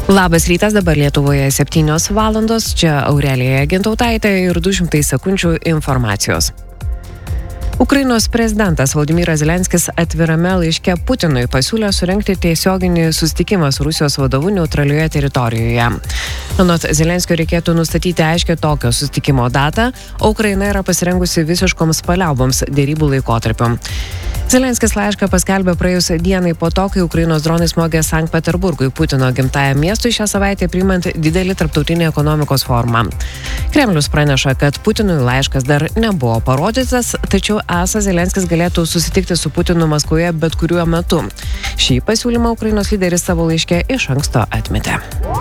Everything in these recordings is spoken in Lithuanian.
Labas rytas, dabar Lietuvoje 7 valandos, čia Aurelija Gintautaitė ir 200 sekundžių informacijos. Ukrainos prezidentas Volodymyras Zelenskis atvirame laiške Putinui pasiūlė surengti tiesioginį susitikimą su Rusijos vadovu neutralioje teritorijoje. Anot Zelenskio reikėtų nustatyti aiškią tokio susitikimo datą, o Ukraina yra pasirengusi visiškoms paliauboms derybų laikotarpiu. Zelenskis laišką paskelbė praėjus dienai po to, kai Ukrainos dronai smogė Sankt Peterburgui, Putino gimtajam miestui šią savaitę priimant didelį tarptautinį ekonomikos forumą. Kremlius praneša, kad Putinui laiškas dar nebuvo parodytas, tačiau esą Zelenskis galėtų susitikti su Putinu Maskvoje bet kuriuo metu. Šį pasiūlymą Ukrainos lyderis savo laiške iš anksto atmetė.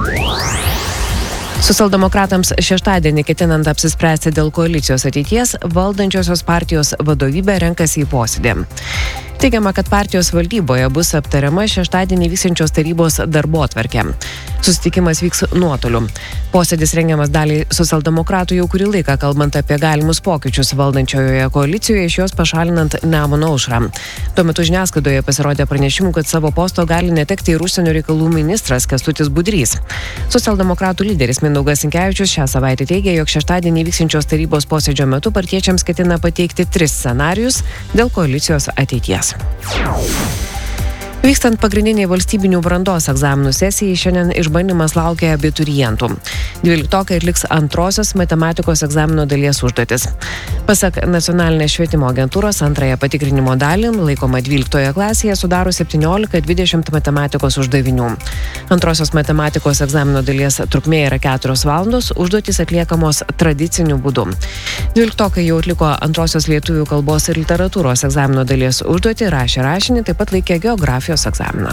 Socialdemokratams šeštadienį ketinant apsispręsti dėl koalicijos ateities, valdančiosios partijos vadovybė renkasi į posėdį. Teigiama, kad partijos valdyboje bus aptariama šeštadienį vyksiančios tarybos darbotvarkė. Susitikimas vyks nuotoliu. Posėdis rengiamas daliai socialdemokratų jau kurį laiką, kalbant apie galimus pokyčius valdančiojoje koalicijoje, iš jos pašalinant Nemuno aušrą. Tuo metu žiniasklaidoje pasirodė pranešimų, kad savo posto gali netekti ir užsienio reikalų ministras Kęstutis Budrys. Socialdemokratų lyderis Mindaugas Sinkevičius šią savaitę teigė, jog šeštadienį vyksiančios tarybos posėdžio metu partiečiams ketina pateikti 3 scenarijus dėl koalicijos ateities. Vykstant pagrindiniai valstybinių brandos egzaminų sesijai, šiandien išbandymas laukia abiturientų. 12-okai atliks antrosios matematikos egzamino dalies užduotis. Pasak Nacionalinės švietimo agentūros, antrąją patikrinimo dalį, laikoma 12 klasėje, sudaro 17-20 matematikos uždavinių. Antrosios matematikos egzamino dalies trukmė yra 4 valandos, užduotys atliekamos tradiciniu būdu. 12-okai jau atliko antrosios lietuvių kalbos ir literatūros egzamino dalies užduotį, rašė rašinį, taip pat laikė geografijos egzaminą.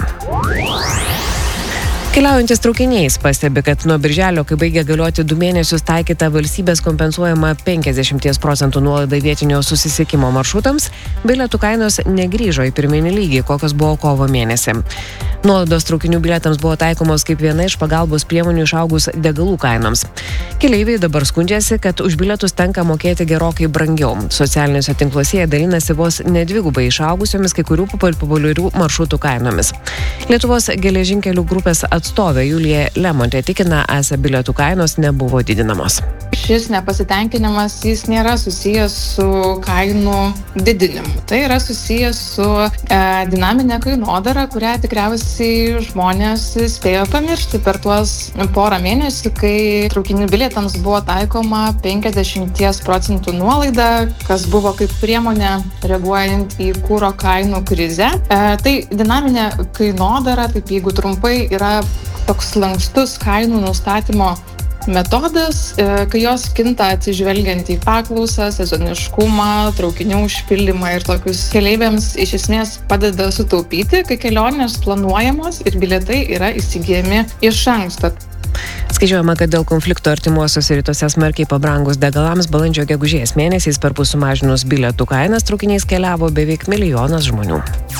Keliaujantis traukiniais pastebi, kad nuo birželio, kai baigė galioti 2 mėnesius taikyta valstybės kompensuojama 50% nuolaida vietinio susisiekimo maršrutams, bilietų kainos negrįžo į pirminį lygį, kokios buvo kovo mėnesį. Nuolaidos traukinių bilietams buvo taikomos kaip viena iš pagalbos priemonių išaugus degalų kainoms. Keleiviai dabar skundžiasi, kad už bilietus tenka mokėti gerokai brangiau. Socialiniuose tinkluose jie dalinasi vos nedvigubai išaugusiomis kai kurių populiarių maršrutų kainomis. Lietuvos geležinkelių grupės atstovė Julija Lemontė tikina, esą bilietų kainos nebuvo didinamos. Šis nepasitenkinimas, jis nėra susijęs su kainų didinimu. Tai yra susijęs su dinaminė kainodara, kurią tikriausiai žmonės spėjo pamiršti per tuos porą mėnesių, kai traukinių bilietams buvo taikoma 50% nuolaida, kas buvo kaip priemonė reaguojant į kuro kainų krizę. Tai dinaminė kainodara, taip jeigu trumpai, yra toks lankstus kainų nustatymo metodas, kai jos kinta atsižvelgiant į paklausą, sezoniškumą, traukinių užpildymą ir tokius keleiviams iš esmės padeda sutaupyti, kai kelionės planuojamos ir bilietai yra įsigyjami iš anksto. Skaičiuojama, kad dėl konflikto artimuosiuose rytuose smarkiai pabrangus degalams balandžio-gegužės mėnesiais perpus sumažinus bilietų kainas traukiniais keliavo beveik 1 milijonas žmonių.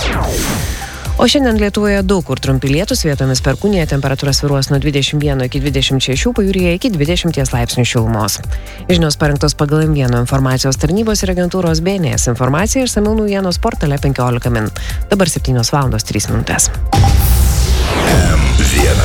O šiandien Lietuvoje daug kur trumpi lietūs, vietomis perkūnija, temperatūra svyruos nuo 21 iki 26, pajūryje iki 20 laipsnių šilumos. Žinios parengtos pagal M1 informacijos tarnybos ir agentūros BNS informacija išsamiau naujienos portale 15 min. Dabar 7 valandos 3 minutės. M1